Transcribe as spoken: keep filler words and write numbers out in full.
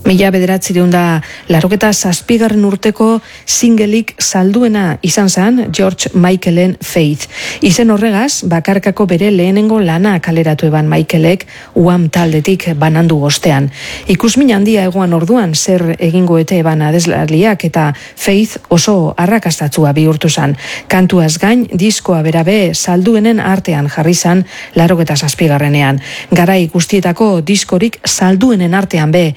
Mila bederatzireun da larogeta zazpigarren urteko singelik salduena izan zen George Michaelen Faith. Izen horregaz, bakarkako bere lehenengo lana kaleratu eban Michaelek Wham taldetik banandu ostean. Ikusmin handia egoan orduan zer egingo ete eban adeslariak eta Faith oso arrakastatzua bihurtu zen. Kantuaz gain, diskoa berabe salduenen artean jarri zen larogeta zazpigarrenean. Garai guztietako diskorik salduenen artean be